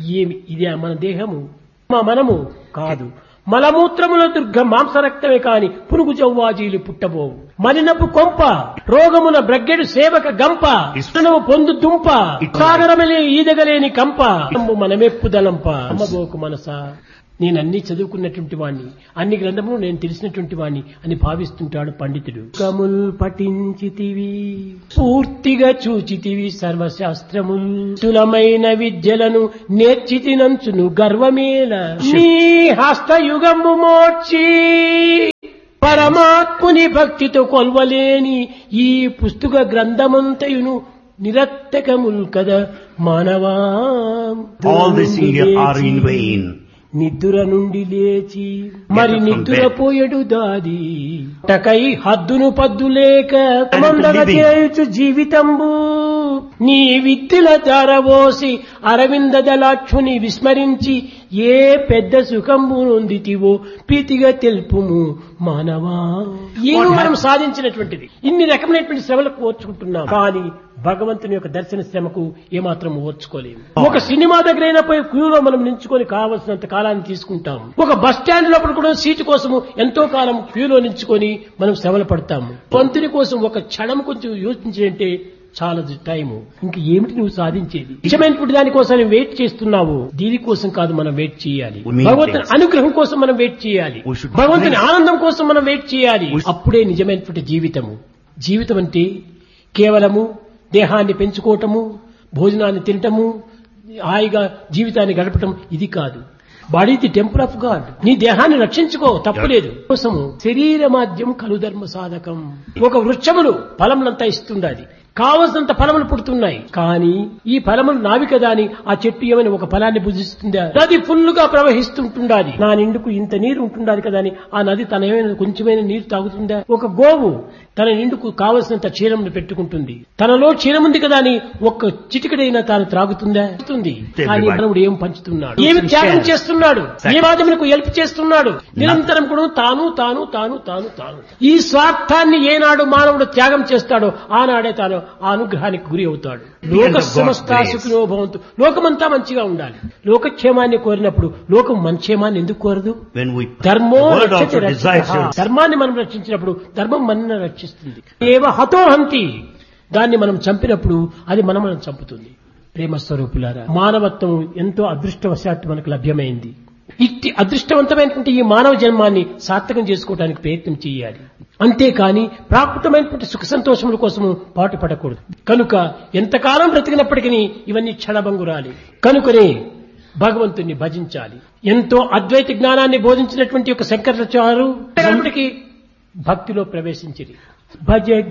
ఏమి ఇది మన దేహము మా మనము కాదు. మలమూత్రముల దుర్గ మాంసరక్తమే కాని పురుగు జవ్వాజీలు పుట్టబోవు. మలినపు కొంప రోగమున బ్రగ్గెడు సేవక గంప ఇష్టనము పొందు దుంప సాగరమలే ఈదగలేని కంప మనమెప్పుదలంప అమ్మబోకు మనసా. నేను అన్ని చదువుకున్నటువంటి వాణ్ణి, అన్ని గ్రంథములు నేను తెలిసినటువంటి వాణ్ణి అని భావిస్తుంటాడు పండితుడు. కముల్ పఠించితివి పూర్తిగా చూచితివి సర్వశాస్త్రముల్ తులమైన విద్యలను నేర్చితినంచును గర్వమేల నీ హస్తయుగము మోర్చి పరమాత్ముని భక్తితో కొల్వలేని ఈ పుస్తక గ్రంథమంతయును నిరత్తకముల్ కదా మానవా. All this are in vain. నిద్ర నుండి లేచి మరి నిద్రపోయడు దాది టకై హద్దును పద్దు లేక మందగా చేయుచు జీవితంబు నీ విద్యల ధారవోసి అరవింద దళాక్షుని విస్మరించి ఏ పెద్ద సుఖంబు నొందితివో ప్రీతిగా తెలుపుము మానవా. ఏమో మనం సాధించినటువంటిది ఇన్ని రకమైనటువంటి శ్రమలకు ఓర్చుకుంటున్నాం, కానీ భగవంతుని యొక్క దర్శన శ్రమకు ఏమాత్రం ఓర్చుకోలేము. ఒక సినిమా దగ్గర అయినపోయి క్యూలో మనం నించుకొని కావలసినంత కాలాన్ని తీసుకుంటాం. ఒక బస్ స్టాండ్ లోపల కూడా సీటు కోసము ఎంతో కాలం క్యూలో నించుకొని మనం శ్రమలు పడతాము. పంతుని కోసం ఒక క్షణం కొంచెం యోచించాలంటే చాలా టైము. ఇంక ఏమిటి నువ్వు సాధించేది? నిజమైనటువంటి దానికోసం వెయిట్ చేస్తున్నావు. దీనికోసం కాదు మనం వెయిట్ చేయాలి. భగవంతుని అనుగ్రహం కోసం మనం వెయిట్ చేయాలి. భగవంతుని ఆనందం కోసం మనం వెయిట్ చేయాలి. అప్పుడే నిజమైనటువంటి జీవితము. జీవితం అంటే కేవలము దేహాన్ని పెంచుకోవటము, భోజనాన్ని తినటము, హాయిగా జీవితాన్ని గడపటం ఇది కాదు. Body the temple of God. నీ దేహాన్ని రక్షించుకో, తప్పులేదు. కోసము శరీర మాధ్యం కలు ధర్మ సాధకం. ఒక వృక్షములు ఫలములంతా ఇస్తుండాలి, కావలసినంత ఫలములు పుడుతున్నాయి, కానీ ఈ ఫలములు నావి కదా అని ఆ చెట్టు ఏమైనా ఒక ఫలాన్ని భుజిస్తుందా? నది ఫుల్లుగా ప్రవహిస్తుంటుండాలి, నా నిండుకు ఇంత నీరు ఉంటుండాలి కదా అని ఆ నది తన ఏమైనా కొంచెమైన నీరు తాగుతుందా? ఒక గోవు తన నిండుకు కావలసినంత క్షీరమును పెట్టుకుంటుంది, తనలో క్షీరం ఉంది కదా అని ఒక్క చిటికడైనా తాను త్రాగుతుందా? కానీ మనవుడు ఏం పంచుతున్నాడు, ఏమి త్యాగం చేస్తున్నాడు, ఏ మాధ్యములకు హెల్ప్ చేస్తున్నాడు? నిరంతరం కూడా తాను తాను తాను తాను తాను. ఈ స్వార్థాన్ని ఏనాడు మానవుడు త్యాగం చేస్తాడో ఆనాడే తాను ఆ అనుగ్రహానికి గురి అవుతాడు. లోక సమస్త సుఖినో భవంతు. లోకమంతా మంచిగా ఉండాలి. లోకక్షేమాన్ని కోరినప్పుడు లోకం మన క్షేమాన్ని ఎందుకు కోరదు? ధర్మో ధర్మాన్ని మనం రక్షించినప్పుడు ధర్మం మనల్ని రక్షిస్తుంది. ఏవ హతోహంతి, దాన్ని మనం చంపినప్పుడు అది మనం చంపుతుంది. ప్రేమ స్వరూపులారా, మానవత్వం ఎంతో అదృష్టవశాత్తు మనకు లభ్యమైంది. ఇట్టి అదృష్టవంతమైనటువంటి ఈ మానవ జన్మాన్ని సార్థకం చేసుకోవడానికి ప్రయత్నం చేయాలి. అంతేకాని ప్రాకృతమైనటువంటి సుఖ సంతోషముల కోసము పాటుపడకూడదు. కనుక ఎంతకాలం బ్రతికినప్పటికీ ఇవన్నీ క్షణభంగురాలి. కనుకనే భగవంతుణ్ణి భజించాలి. ఎంతో అద్వైత జ్ఞానాన్ని బోధించినటువంటి ఒక శంకరాచార్యులు భక్తిలో ప్రవేశించిరి. భజ